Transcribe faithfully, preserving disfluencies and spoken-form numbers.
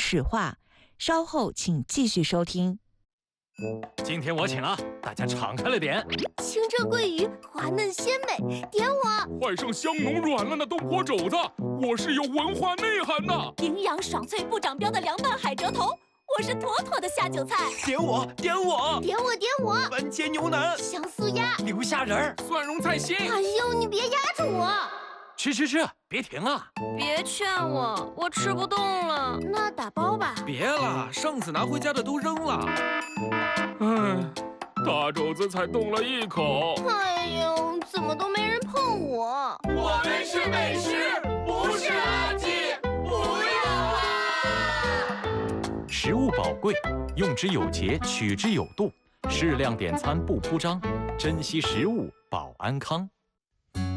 史话。稍后请继续收听。 今天我请啊，大家敞开了点。 清蒸桂鱼滑嫩鲜美，点我； 换上香浓软烂的东坡肘子，我是有文化内涵的。 营养爽脆不长膘的凉拌海蜇头，我是妥妥的下酒菜。 点我，点我， 点我，点我！ 番茄牛腩、 香酥鸭、 流虾仁儿、 蒜蓉菜心。 哎呦，你别压着我！ 吃吃吃，别停啊！ 别劝我，我吃不动了。 那打包吧。 别了，上次拿回家的都扔了。 唉，大肘子才动了一口。 哎呦，怎么都没人碰我？ 我们是美食，不是垃圾，不要啊！ 食物宝贵，用之有节，取之有度，适量点餐不铺张，珍惜食物保安康。